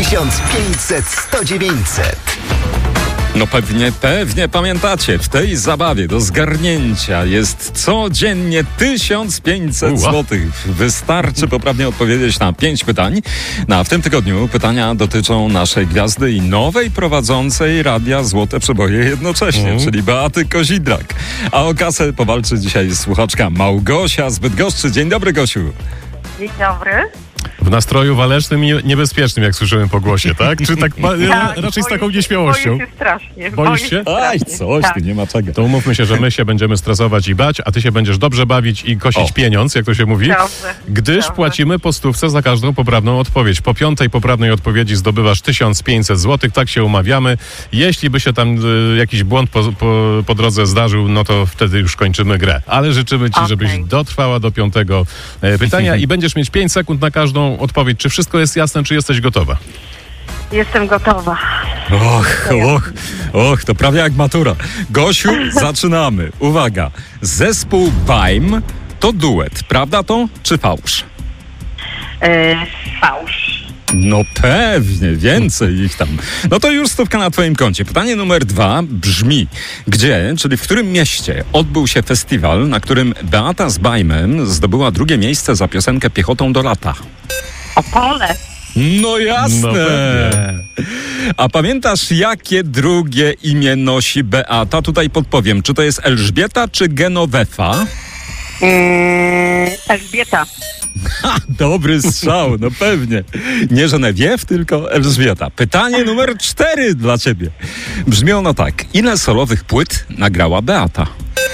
1500 100 900. No pewnie pamiętacie, w tej zabawie do zgarnięcia jest codziennie 1500 zł. Wystarczy poprawnie odpowiedzieć na 5 pytań. No a w tym tygodniu pytania dotyczą naszej gwiazdy i nowej prowadzącej Radia Złote Przeboje jednocześnie, czyli Beaty Kozidrak. A o kasę powalczy dzisiaj słuchaczka Małgosia z Bydgoszczy. Dzień dobry, Gosiu. Dzień dobry. W nastroju walecznym i niebezpiecznym, jak słyszymy po głosie, tak? Czy tak raczej z taką nieśmiałością? Boję się strasznie. Boisz się? Aj, coś, tu nie ma czego. To umówmy się, że my się będziemy stresować i bać, a ty się będziesz dobrze bawić i kosić pieniądz, jak to się mówi. Dobrze, Gdyż dobrze. płacimy po stówce za każdą poprawną odpowiedź. Po 5. poprawnej odpowiedzi zdobywasz 1500 zł, tak się umawiamy. Jeśli by się tam jakiś błąd po drodze zdarzył, no to wtedy już kończymy grę. Ale życzymy ci, żebyś dotrwała do 5. pytania i będziesz mieć 5 sekund na każdą odpowiedź. Czy wszystko jest jasne, czy jesteś gotowa? Jestem gotowa. To prawie jak matura. Gosiu, zaczynamy. Uwaga. Zespół Baim to duet, prawda to, czy fałsz? Fałsz. No pewnie, więcej ich tam. No to już stówka na twoim koncie. Pytanie numer 2 brzmi: gdzie, czyli w którym mieście odbył się festiwal, na którym Beata z Baimem zdobyła 2. miejsce za piosenkę Piechotą do lata? Opole. No jasne. No pewnie. A pamiętasz, jakie drugie imię nosi Beata? Tutaj podpowiem, czy to jest Elżbieta, czy Genovefa? Elżbieta. Ha, dobry strzał, no pewnie. Nie Genevieve, tylko Elżbieta. Pytanie numer 4 dla ciebie. Brzmi ono tak. Ile solowych płyt nagrała Beata?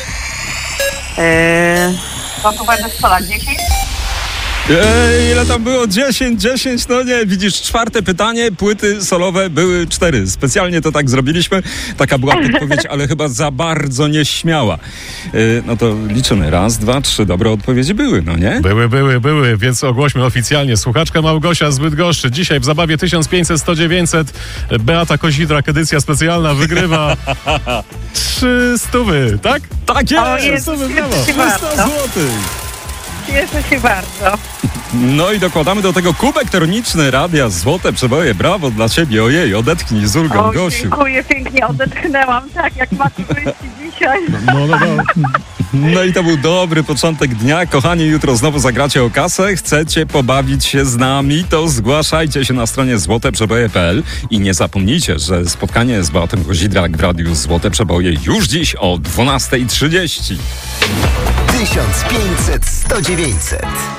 To tu będę strzelać 10? Ile tam było? 10, no nie, widzisz, 4. pytanie, płyty solowe były 4. Specjalnie to tak zrobiliśmy, taka była podpowiedź, ale chyba za bardzo nieśmiała. No to liczymy, 1, 2, 3 dobre odpowiedzi były, no nie? Były, więc ogłośmy oficjalnie. Słuchaczka Małgosia z Bydgoszczy. Dzisiaj w zabawie 1500 100 900 Beata Kozidrak, edycja specjalna, wygrywa 300, tak? Tak jest! O Jezu, 300 złotych! Cieszę się bardzo. No i dokładamy do tego kubek termiczny Radia Złote Przeboje. Brawo dla ciebie, ojej, odetchnij z ulgą, Gosiu. Dziękuję pięknie, odetchnęłam tak jak maturzyści dzisiaj. No i to był dobry początek dnia. Kochani, jutro znowu zagracie o kasę. Chcecie pobawić się z nami? To zgłaszajcie się na stronie złoteprzeboje.pl i nie zapomnijcie, że spotkanie z Beatą Kozidrak w Radiu Złote Przeboje już dziś o 12:30. 1500 100 900.